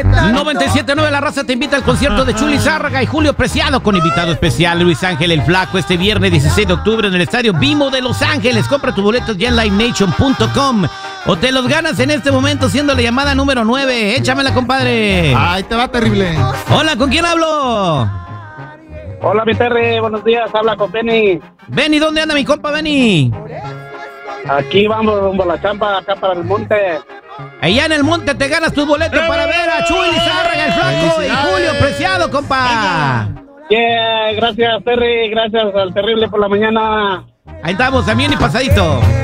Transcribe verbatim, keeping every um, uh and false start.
noventa y siete punto nueve La Raza te invita al concierto de Chuy Lizárraga y Julio Preciado con invitado especial Luis Ángel el Flaco este viernes dieciséis de octubre en el Estadio Bimbo de Los Ángeles. Compra tus boletos ya en live nation punto com o te los ganas en este momento siendo la llamada número nueve. Échamela, compadre. Ay, te va terrible. Hola, ¿con quién hablo? Hola, mi Terry, buenos días, habla con Benny. Benny, ¿dónde anda mi compa Benny? Aquí vamos rumbo a la chamba, acá para el monte. Allá en el monte te ganas tus boletos para ver a Chuy Lizárraga el Flaco y Julio Preciado, compa. Yeah, gracias, Terry, gracias al Terrible por la mañana. Ahí estamos, también y pasadito.